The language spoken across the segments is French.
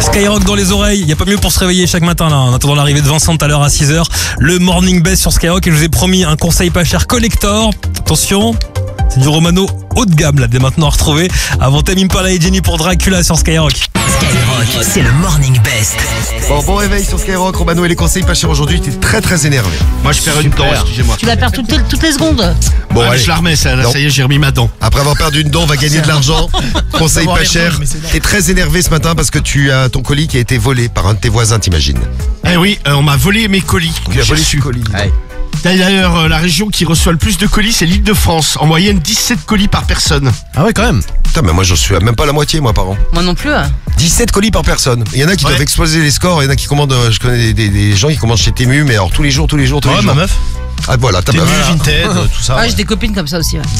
Skyrock dans les oreilles, il n'y a pas mieux pour se réveiller chaque matin là, en attendant l'arrivée de Vincent tout à l'heure à 6h. Le Morning Best sur Skyrock et je vous ai promis un conseil pas cher collector. Attention, c'est du Romano haut de gamme là, dès maintenant à retrouver. Avant Tame Impala et Jenny pour Dracula sur Skyrock. Skyrock, c'est le Morning Best. Bon réveil sur Skyrock, Romano et les conseils pas chers aujourd'hui, t'es très énervé. Moi je perds une dent, excusez-moi. Tu la perds toutes les secondes. Bon, Mais allez. je la remets, ça y est, j'ai remis ma dent. Après avoir perdu une dent, on va gagner de l'argent. Conseil pas cher. T'es très énervé ce matin parce que tu as ton colis qui a été volé par un de tes voisins, t'imagines. Eh oui, on m'a volé mes colis. Tu as volé J'ai ce colis. D'ailleurs, la région qui reçoit le plus de colis, c'est l'Île-de-France. En moyenne, 17 colis par personne. Ah ouais, quand même. Putain, mais moi j'en suis à même pas la moitié, moi, par an. Moi non plus. 17 colis par personne. Il y en a qui doivent exploser les scores, il y en a qui commandent, je connais des gens qui commandent chez Temu, mais alors tous les jours. Ma meuf. Ah voilà, ta meuf. Vinted, tout ça. Ouais, j'ai des copines comme ça aussi. Ouais.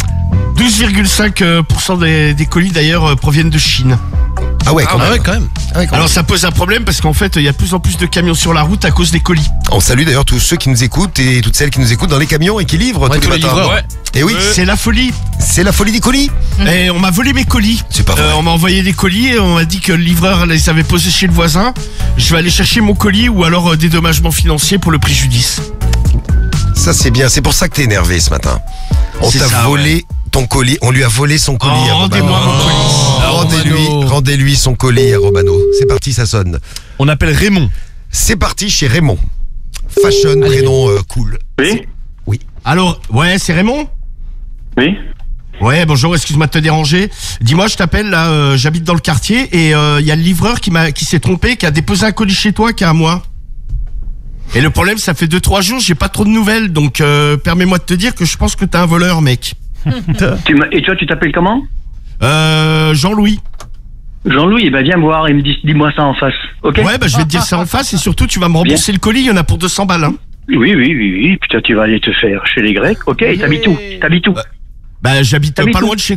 12,5% des colis d'ailleurs proviennent de Chine. Ah ouais, quand même. Alors ça pose un problème parce qu'en fait il y a de plus en plus de camions sur la route à cause des colis. On salue d'ailleurs tous ceux qui nous écoutent et toutes celles qui nous écoutent dans les camions et qui livrent tous les matins. livreurs, Et oui, C'est la folie. c'est la folie des colis. Et on m'a volé mes colis. C'est pas vrai. On m'a envoyé des colis et on m'a dit que le livreur les avait posés chez le voisin. Je vais aller chercher mon colis ou alors dédommagement financier pour le préjudice. Ça c'est bien, c'est pour ça que t'es énervé ce matin. On C'est t'a ça, volé ton colis, on lui a volé son colis à Romano. Rendez-moi mon colis. Rendez-lui son colis à Romano. C'est parti, ça sonne. On appelle Raymond. C'est parti chez Raymond. Fashion, prénom cool. Oui. Alors, ouais, c'est Raymond ? Oui. Ouais, bonjour, excuse-moi de te déranger. Dis-moi, je t'appelle là, j'habite dans le quartier et il y a le livreur qui s'est trompé, qui a déposé un colis chez toi qui a à moi. Et le problème, ça fait 2-3 jours, j'ai pas trop de nouvelles, donc permets-moi de te dire que je pense que t'es un voleur, mec. Et toi, tu t'appelles comment? Jean-Louis. Jean-Louis, eh ben viens me voir et dis-moi ça en face, ok? Ouais, bah je vais te dire ça en face et surtout tu vas me rembourser le colis, il y en a pour 200 balles. Hein. Oui. Putain, tu vas aller te faire chez les Grecs, ok? Et t'habites où? Bah j'habite T'habites pas où? loin de chez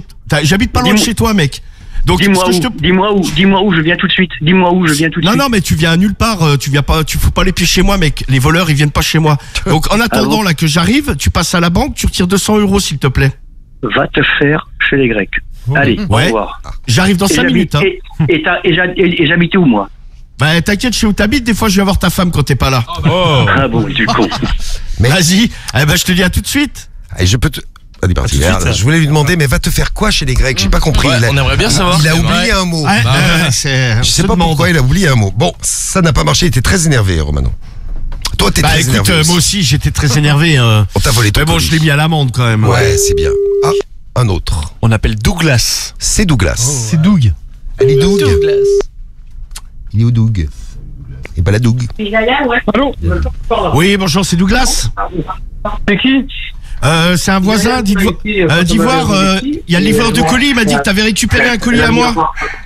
toi, mec. Donc Dis-moi ce que où, dis-moi où, je viens tout de suite. Dis-moi où, je viens tout de suite. Non, mais tu viens à nulle part, tu fous pas les pieds chez moi, mec. Les voleurs, ils viennent pas chez moi. Donc en attendant là que j'arrive, tu passes à la banque, tu retires 200 € s'il te plaît. Va te faire chez les Grecs. Allez, au Ouais. revoir. J'arrive dans 5 minutes. Hein. Et j'habite où, moi? Bah t'inquiète, je sais où t'habites, des fois je viens voir ta femme quand t'es pas là. Ah bon, du con. Mais- Vas-y, je te dis à tout de suite. Et je peux te... Allez, parti. tout de suite, Je voulais lui demander, mais va te faire quoi chez les Grecs? J'ai pas compris. Ouais, on aimerait bien savoir. Il a oublié un mot. C'est Je sais pas pourquoi il a oublié un mot. Bon, ça n'a pas marché, il était très énervé, Romano. Toi, t'es très écoute, énervé. moi aussi j'étais très énervé. On t'a volé ton Mais bon, colis. je l'ai mis à l'amende quand même. Ouais, c'est bien. Ah, un autre. On appelle Douglas. C'est Douglas. C'est Doug. Allez, Doug. Il est où, Doug? Et pas la Doug. Allô? Oui, bonjour, c'est Douglas. C'est qui? C'est un voisin d'Ivoire. Il y a le livreur de colis, il m'a dit que t'avais récupéré un colis à moi.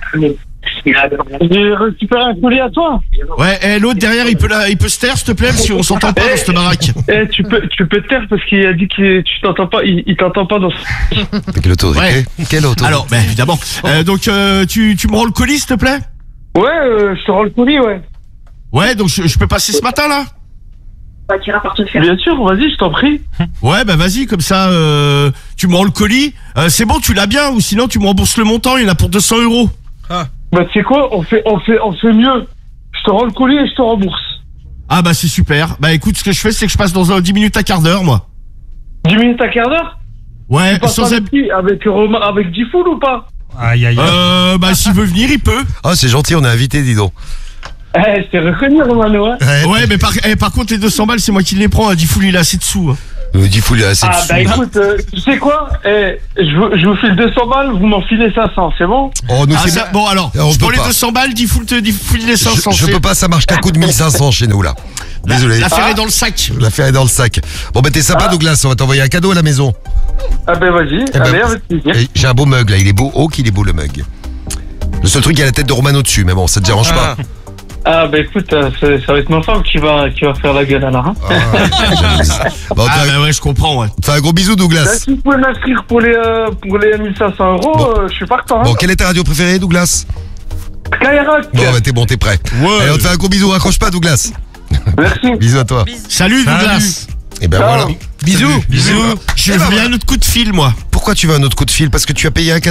J'ai récupéré un colis à toi. Ouais, l'autre derrière, il peut se taire, s'il te plaît, parce qu'on s'entend pas dans cette baraque. Tu peux te taire parce qu'il a dit que tu t'entends pas, il t'entend pas dans Quelle autorité? Ouais. Quelle autorité? Alors, évidemment. Donc, tu me rends le colis, s'il te plaît? Ouais, je te rends le colis, ouais. Ouais, donc je peux passer ce matin, là? Bien sûr, vas-y, je t'en prie. Ouais, vas-y, comme ça, tu me rends le colis. C'est bon, tu l'as bien, ou sinon tu me rembourses le montant, il y en a pour 200 €. Bah, tu sais quoi, on fait mieux. Je te rends le colis et je te rembourse. Ah c'est super. Écoute, ce que je fais, c'est que je passe dans 10 minutes à quart d'heure, moi. 10 minutes à quart d'heure? Ouais, Tu passes sans avec qui? Avec Diffoul ou pas? s'il veut venir, il peut. Ah, c'est gentil, on a invité, dis donc. Je t'ai reconnu, Romano, hein. Ouais, mais par contre, les 200 balles, c'est moi qui les prends. Diffoul, il a assez de sous. Hein. Diffoul, il a assez de sous. Écoute, tu sais quoi? Je vous file 200 balles, vous m'en filez 500, c'est bon? Oh, nous, c'est Bon, alors, On pour peut les pas. 200 balles, Diffoul les 500. Je peux pas, ça marche qu'à coup de 1500 chez nous, là. Désolé. L'affaire est dans le sac. L'affaire est dans le sac. Bon, t'es sympa, Douglas, on va t'envoyer un cadeau à la maison. Ah vas-y, allez, avec plaisir. J'ai un beau mug, là, il est beau. Oh, qu'il est beau, le mug. Le seul truc, il y a la tête de Romano dessus, mais bon, ça te dérange pas. Écoute, ça va être ma femme qui va faire la gueule alors, hein. Bon, Ouais, je comprends, ouais. fais un gros bisou, Douglas. Si vous pouvez m'inscrire pour les 1500 €, Bon. je suis partant. Bon, quelle est ta radio préférée, Douglas? Skyrock. Bon, t'es bon, t'es prêt. Allez, on te fait un gros bisou, raccroche pas, Douglas. Merci. Bisous à toi. Salut, Douglas. Et ben Ciao. voilà. Bisous. Je veux bien un autre coup de fil, moi. Pourquoi tu veux un autre coup de fil? Parce que tu as payé un cadeau?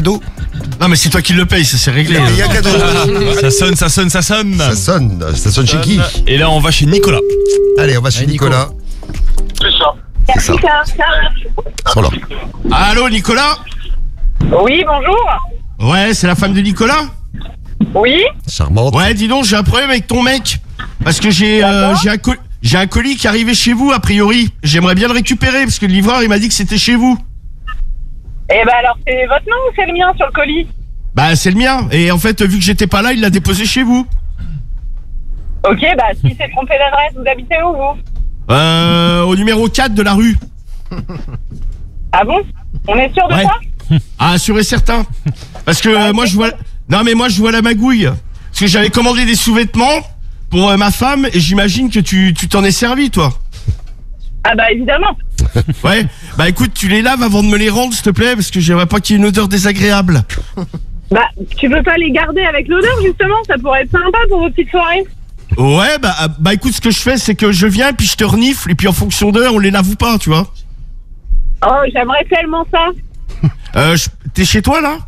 Non, mais c'est toi qui le paye, ça c'est réglé. Il y a cadeau. Ça sonne, ça sonne, ça sonne. Ça sonne chez qui? Et là, on va chez Nicolas. Allez, on va chez Nicolas. C'est ça. C'est ça. Ils sont là. Allô, Nicolas? Oui, bonjour. Ouais, c'est la femme de Nicolas? Oui. Charmante. Ouais, dis donc, j'ai un problème avec ton mec. Parce que j'ai un colis qui est arrivé chez vous, a priori. J'aimerais bien le récupérer, parce que le livreur, il m'a dit que c'était chez vous. Eh ben alors, c'est votre nom ou c'est le mien sur le colis? Bah, c'est le mien. Et en fait, vu que j'étais pas là, il l'a déposé chez vous. Ok, bah si c'est trompé d'adresse, vous habitez où, vous? Au numéro 4 de la rue. Ah bon? On est sûr de Ouais. ça? Ah, sûr et certain. Parce que moi, je vois... Non, mais moi, je vois la magouille. Parce que j'avais commandé des sous-vêtements pour ma femme, et j'imagine que tu t'en es servi, toi. Ah bah évidemment. Ouais. Bah écoute, tu les laves avant de me les rendre, s'il te plaît, parce que j'aimerais pas qu'il y ait une odeur désagréable. Bah, tu veux pas les garder avec l'odeur, justement? Ça pourrait être sympa pour vos petites soirées. Ouais, bah écoute, ce que je fais, c'est que je viens, puis je te renifle, et puis en fonction d'heure, on les lave ou pas, tu vois. Oh, j'aimerais tellement ça. T'es chez toi, là?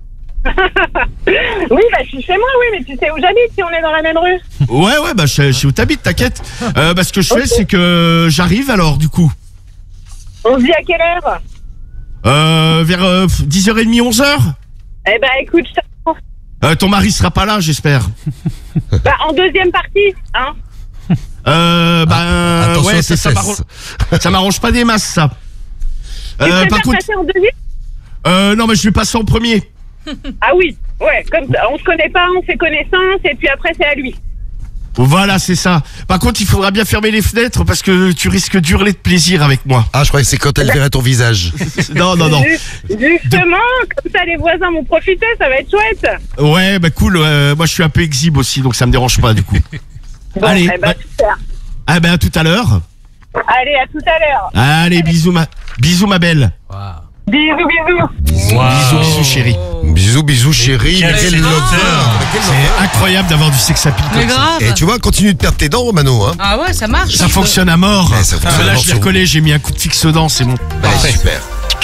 Oui, bah je suis chez moi, oui, mais tu sais où j'habite si on est dans la même rue. Ouais, bah je sais où t'habites, t'inquiète. Bah ce que je fais, c'est que j'arrive alors, du coup. On se dit à quelle heure? Vers 10h30, 11h. Eh ben écoute, je t'attends. Ton mari sera pas là, j'espère. Bah en deuxième partie, hein. Attention ouais, à tes ça fesses. ça m'arrange pas des masses, ça. Tu préfères Par contre, passer en deuxième? non, mais je vais passer en premier. Ah oui, ouais, comme ça, on se connaît pas, on fait connaissance, et puis après c'est à lui. Voilà, c'est ça. Par contre, il faudra bien fermer les fenêtres parce que tu risques d'hurler de plaisir avec moi. Ah, je croyais que c'est quand elle verrait ton visage. Non. Justement, comme ça les voisins vont profiter, ça va être chouette. Ouais, bah cool. Moi, je suis un peu exhibe aussi, donc ça me dérange pas du coup. Bon, Allez, eh ben, super. Ah ben à tout à l'heure. Allez, à tout à l'heure. Allez, bisous ma belle. Bisous. Bisous chérie. Bisous chérie. Quel lover. C'est incroyable d'avoir du sex appeal Mais comme ça. grave. Et tu vois, continue de perdre tes dents, Romano. Hein. Ah ouais, ça marche. Ça fonctionne à mort. Ouais, ça fonctionne à Là, mort je l'ai sur vous. recollé, j'ai mis un coup de fixe dedans, c'est bon. Ouais, super.